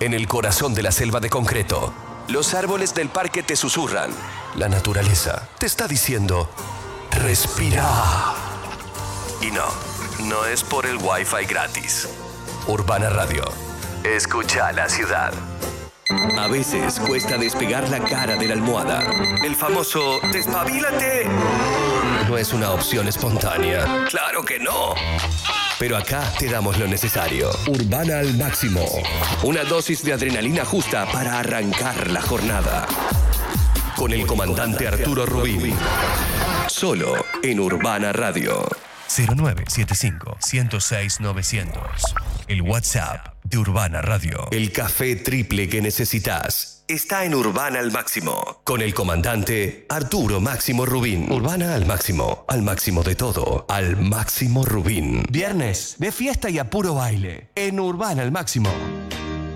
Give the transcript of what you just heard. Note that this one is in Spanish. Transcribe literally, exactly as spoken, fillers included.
en el corazón de la selva de concreto. Los árboles del parque te susurran. La naturaleza te está diciendo, respira. Y no, no es por el Wi-Fi gratis. Urbana Radio. Escucha la ciudad. A veces cuesta despegar la cara de la almohada. El famoso despabilate no es una opción espontánea. ¡Claro que no! Pero acá te damos lo necesario. Urbana al máximo. Una dosis de adrenalina justa para arrancar la jornada. Con el comandante Arturo Rubín. Solo en Urbana Radio. cero nueve siete cinco, uno cero seis, novecientos. El WhatsApp de Urbana Radio. El café triple que necesitas está en Urbana al máximo. Con el comandante Arturo Máximo Rubín. Urbana al máximo. Al máximo de todo. Al máximo Rubín. Viernes de fiesta y a puro baile. En Urbana al máximo.